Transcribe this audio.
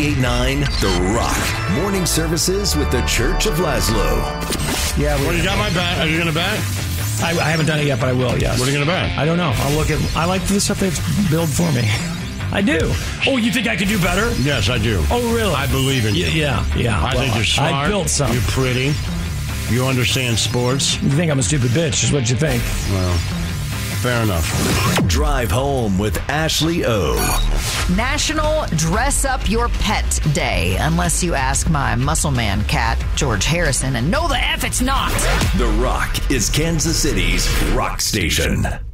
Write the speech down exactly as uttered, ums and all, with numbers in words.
eight nine The Rock. Morning services with the Church of Laszlo. Yeah. Well, you got my bet. Are you going to bet? I, I haven't done it yet, but I will, yes. What are you going to bet? I don't know. I'll look at... I like the stuff they build for me. I do. Oh, you think I could do better? Yes, I do. Oh, really? I believe in you. Yeah, yeah. I well, think you're smart. I built some. You're pretty. You understand sports. You think I'm a stupid bitch is what you think. Well, fair enough. Drive home with Ashley O. National Dress Up Your Pet Day, unless you ask my muscle man cat, George Harrison, and no the F it's not. The Rock is Kansas City's rock station.